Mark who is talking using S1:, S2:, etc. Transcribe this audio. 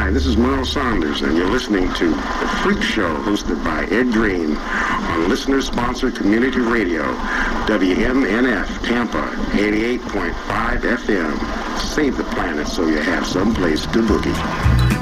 S1: Hi, this is Merle Saunders, and you're listening to The Freak Show, hosted by Ed Green on listener-sponsored community radio, WMNF, Tampa, 88.5 FM. Save the planet so you have someplace to boogie.